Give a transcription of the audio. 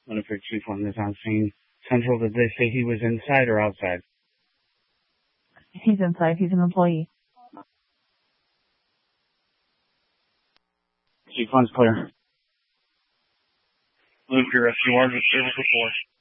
Winifred Chief 1 is on scene. Central, did they say he was inside or outside? He's inside. He's an employee. Chief 1's clear. Luke, your rescue order was service report.